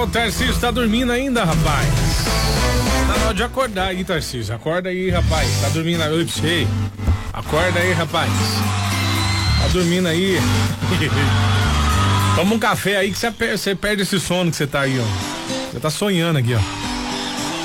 o Tarcísio tá dormindo ainda, rapaz. Tá na hora de acordar aí, Tarcísio. Acorda aí, rapaz. Tá dormindo aí, sei. Acorda aí, rapaz. Tá dormindo aí. Toma um café aí que você perde esse sono que você tá aí, ó. Você tá sonhando aqui, ó.